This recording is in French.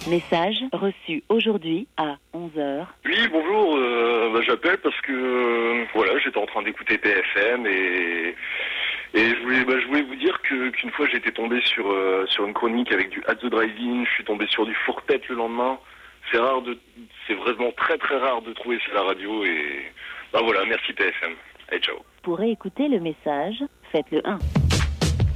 Message reçu aujourd'hui à 11 heures. Oui, bonjour, j'appelle parce que voilà, j'étais en train d'écouter PFM et je voulais vous dire qu'une fois j'étais tombé sur une chronique avec du At the Drive-In, je suis tombé sur du Fourpette le lendemain. C'est vraiment très très rare de trouver ça à la radio et voilà, merci PFM. Allez, ciao. Pour écouter le message, faites le 1.